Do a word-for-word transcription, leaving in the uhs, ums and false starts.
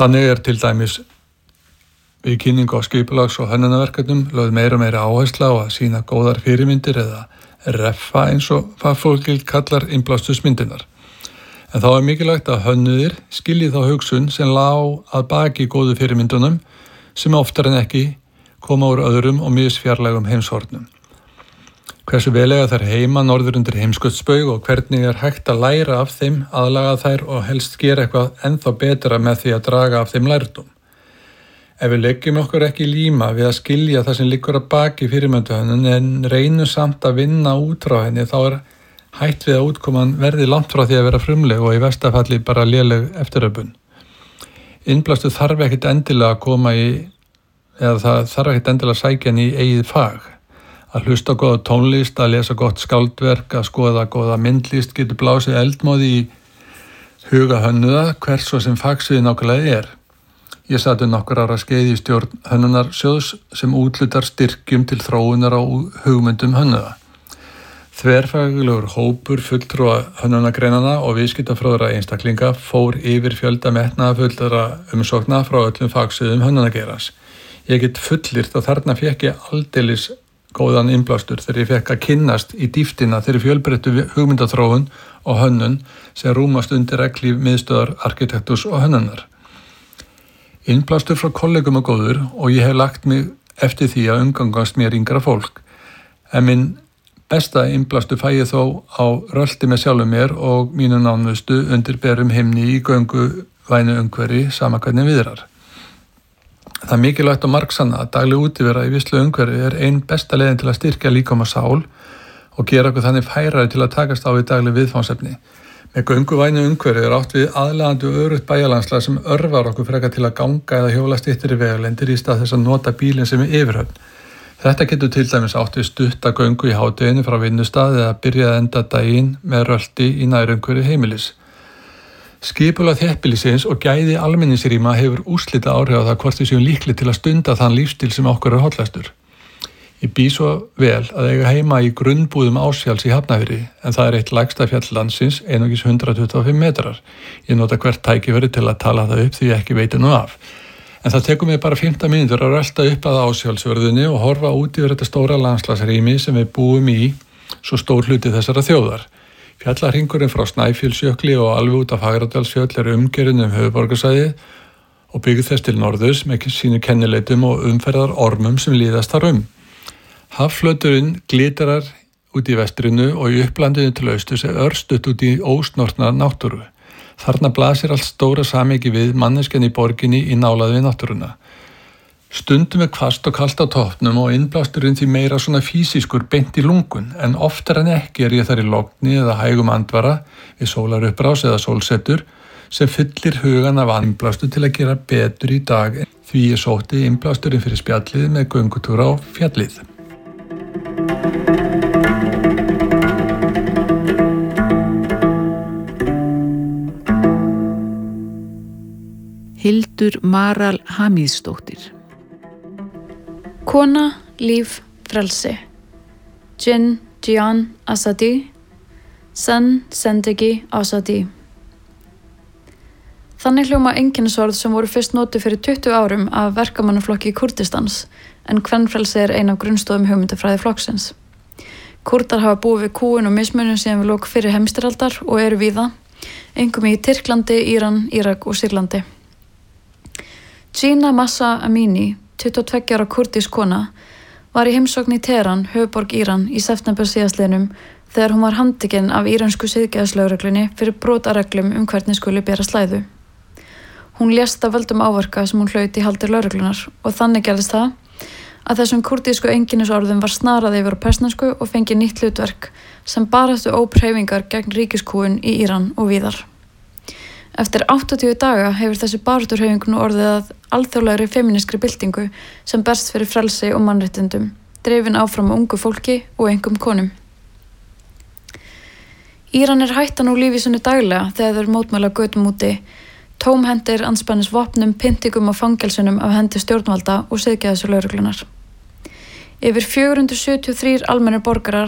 Þannig er til dæmis við kynningu á skipulags- og hönnunarverkefnum lögð meira og meira áhersla á að sýna góðar fyrirmyndir eða reffa eins og fagfólkið kallar innblástusmyndirnar. En þá er mikilvægt að hönnuðir skilji þá hugsun sem lá að baki góðu fyrirmyndunum sem oftar en ekki koma úr öðrum og misfjarlægum heimshornum. Hversu vel eiga þær heima norður undir heimskautsbaug og hvernig er hægt að læra af þeim, aðlaga þær og helst gera eitthvað ennþá betra með því að draga af þeim lærdóm. Ef við leggjum okkur ekki líma við að skilja það sem liggur að baki fyrirmynduhönnun en reynum samt að vinna út frá henni, þá er hætt við að útkoman verði langt frá því að vera frumleg og í versta falli bara léleg eftiröfun. Innblástu þarf ekkert endilega að koma í, eða það þarf ekkert endilega að sækja henni í eigið fag. Að hlusta á góða tónlist, að lesa gott skáldverk, að skoða góða myndlist getur blásið eldmóði í huga hönnuða hvers svo sem fagsviði nákvæmlega er. Ég sat um nokkur ára skeið í stjórn hönnunarsjóðs sem útlutar styrkjum til þróunar á hugmyndum hönnuða. Þverfaglegur hópur fulltrúa hönnunargreinana og viðskiptafróðra einstaklinga fór yfir fjölda metnaðarfullra umsókna frá öllum fagsviðum hönnunargeirans. Ég get fullyrt og þarna fékk ég aldeilis góðan innblástur þegar ég fékk að kynnast í dýptina þeirri fjölbreyttu hugmyndaþróun og hönnun sem rúmast undir reglíf miðstöðvar arkitektúrs og hönnunar. Innblástur frá kollegum og góður og ég hef lagt mig eftir því að umgangast mér yngra fólk. En minn besta innblástur fæ ég þó á rölti með sjálfum mér og mínu nánustu undir berum himni í göngu vænu umhverfi sama hvernig viðrar. Það er mikilvægt og margsanna að dagleg útivera í vislu umhverfi er ein besta leiðin til að styrkja líkama sál og gera okkur þannig færari til að takast á við dagleg viðfangsefni. Með gönguvænu umhverfi er átt við aðlaðandi og örugt bæjarlandslag sem örvar okkur frekar til að ganga eða hjóla styttri vegalengdir í stað þess að nota bílinn sem er yfirhöfn. Þetta getur til dæmis átt við stutta göngu í hádeginu frá vinnustað eða byrja að enda daginn með rölti í nærumhverfi heimilis. Skipulag þéttbýlisins og gæði almenningsrýma hefur úrslita áhrif á það hvort við séum líklegir til að stunda þann lífstíl sem okkur er hollastur. Ég bý svo vel að eiga heima í grunnbúðum Ásfjalls í Hafnarfirði en það er eitt lægsta fjall landsins, einungis hundrað tuttugu og fimm metrar. Ég nota hvert tækifæri til að tala það upp því ég ekki veit nú af. En það tekur mig bara fimmtán mínútur að rölta upp að Ásfjallsvörðunni og horfa út yfir þetta stóra landslagsrými sem við búum í, svo stór hluti þessara þjóðar. Fjallahringurinn frá Snæfellsjökli og alveg út af Fagradalsfjöll er umgjörinn um höfuðborgarsvæðið og byggð þess til norðurs með sínu kennileitum og umferðar ormum sem líðast þar um. Hafflöturinn glitrar út í vestrinu og í upplandinu til austurs er örstutt út í ósnortna náttúru. Þarna blasir allt stóra samhengi við manneskjan í borginni í nálægð við náttúruna. Stundum er hvasst og kalt á toppnum og innblásturinn því meira svona físískur beint í lungun, en oftar en ekki er ég þar í logni eða hægum andvara við sólarupprás eða sólsetur sem fyllir hugan af innblástur til að gera betur í dag. Því ég sótti innblásturinn fyrir spjallið með göngutúra á fjallið. Hildur Maral Hamíðsdóttir. Kona, líf, frelsi. Jin Jian Azadi, Sen Zendegi Azadi. Þannig hljóma einkennisorð sem voru fyrst notuð fyrir tuttugu árum af verkamannaflokki Kúrdistans, en kvenfrelsi er ein af grunnstoðum hugmyndafræði flokksins. Kúrdar hafa búið við kúgun og mismunum síðan við lok fyrir heimstyrjaldar og eru víða, einkum í Tyrklandi, Íran, Írak og Sýrlandi. Gina Massa Amini, tuttugu og tveggja ára kúrdísk kona, var í heimsókn í Teheran, höfuðborg Íran, í september síðastliðnum þegar hún var handtekinn af íransku siðgæðislögreglunni fyrir brot á reglum um hvernig skuli bera slæðu. Hún lést af völdum áverka sem hún hlaut í haldi lögreglunar og þannig gerðist það að þessum kúrdísku einkennisorðum var snarað yfir á persnesku og fengi nýtt hlutverk sem baráttu óphreyfingar gegn ríkiskúgun í Íran og víðar. Eftir áttatíu daga hefur þessi baráttuhreyfing nú orðið að alþjóðlegri femínískri byltingu sem berst fyrir frelsi og mannréttindum, drifin áfram á ungu fólki og einkum konum. Íran er hættan úr lífi sinni daglega þegar þeir mótmæla götum úti, tómhendir andspænis vopnum, pyntingum og fangelsunum af hendi stjórnvalda og siðgæðislögreglunnar. Yfir fjögur hundruð sjötíu og þrír almennir borgarar